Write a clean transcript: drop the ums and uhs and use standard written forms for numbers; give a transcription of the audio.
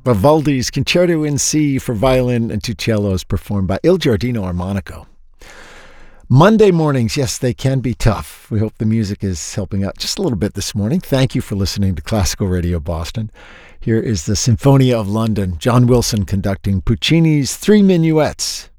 Vivaldi's Concerto in C for violin and two cellos, performed by Il Giardino Armonico. Monday mornings, yes, they can be tough. We hope the music is helping out just a little bit this morning. Thank you for listening to Classical Radio Boston. Here is the Sinfonia of London, John Wilson conducting Puccini's Three Minuets.